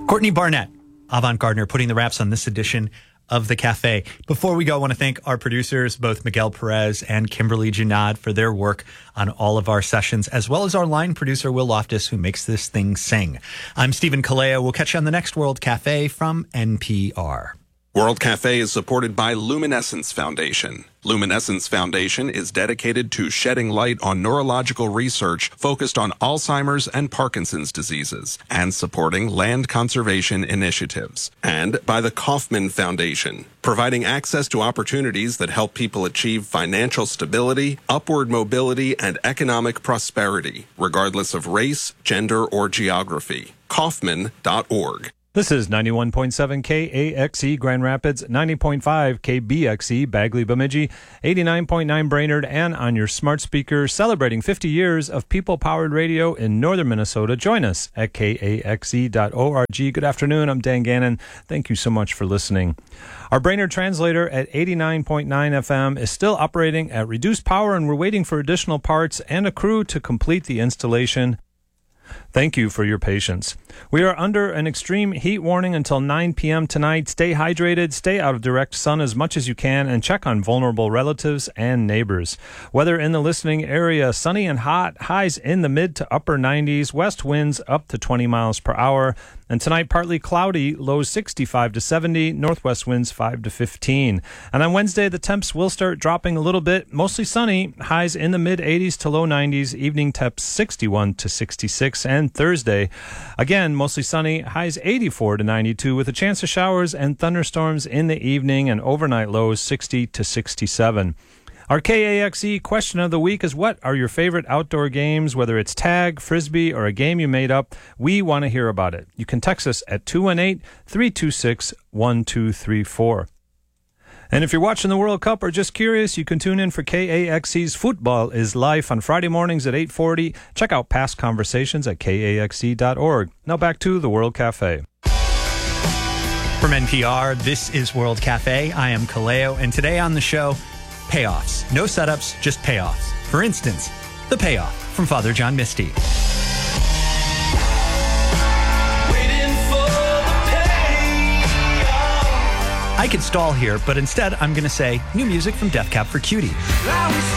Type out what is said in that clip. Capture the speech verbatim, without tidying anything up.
Courtney Barnett, Avant Gardner, putting the wraps on this edition of The Cafe. Before we go, I want to thank our producers, both Miguel Perez and Kimberly Junod, for their work on all of our sessions, as well as our line producer, Will Loftus, who makes this thing sing. I'm Stephen Kaleo. We'll catch you on the next World Cafe from N P R. World Cafe is supported by Luminescence Foundation. Luminescence Foundation is dedicated to shedding light on neurological research focused on Alzheimer's and Parkinson's diseases and supporting land conservation initiatives. And by the Kauffman Foundation, providing access to opportunities that help people achieve financial stability, upward mobility, and economic prosperity, regardless of race, gender, or geography. Kauffman dot org. This is ninety-one point seven K A X E Grand Rapids, ninety point five K B X E Bagley Bemidji, eighty-nine point nine Brainerd, and on your smart speaker, celebrating fifty years of people-powered radio in northern Minnesota. Join us at K A X E dot org. Good afternoon. I'm Dan Gannon. Thank you so much for listening. Our Brainerd translator at eighty-nine point nine F M is still operating at reduced power, and we're waiting for additional parts and a crew to complete the installation. Thank you for your patience. We are under an extreme heat warning until nine p.m. tonight. Stay hydrated, stay out of direct sun as much as you can, and check on vulnerable relatives and neighbors. Weather in the listening area, sunny and hot, highs in the mid to upper nineties, west winds up to twenty miles per hour. And tonight, partly cloudy, lows sixty-five to seventy, northwest winds five to fifteen. And on Wednesday, the temps will start dropping a little bit, mostly sunny, highs in the mid eighties to low nineties, evening temps sixty-one to sixty-six. And Thursday, again, mostly sunny, highs eighty-four to ninety-two, with a chance of showers and thunderstorms in the evening, and overnight lows sixty to sixty-seven. Our K A X E question of the week is, what are your favorite outdoor games, whether it's tag, frisbee, or a game you made up? We want to hear about it. You can text us at two one eight, three two six, one two three four. And if you're watching the World Cup or just curious, you can tune in for K A X E's Football is Life on Friday mornings at eight forty. Check out past conversations at K A X E dot org. Now back to the World Cafe. From N P R, this is World Cafe. I am Kaleo, and today on the show, payoffs. No setups, just payoffs. For instance, the payoff from Father John Misty. I could stall here, but instead I'm going to say new music from Death Cab for Cutie.